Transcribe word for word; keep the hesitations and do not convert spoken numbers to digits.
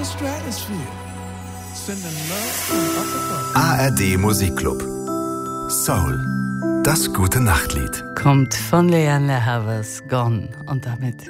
A R D Musikclub. Soul. Das gute Nachtlied. Kommt von Leanne Havers, Gone. Und damit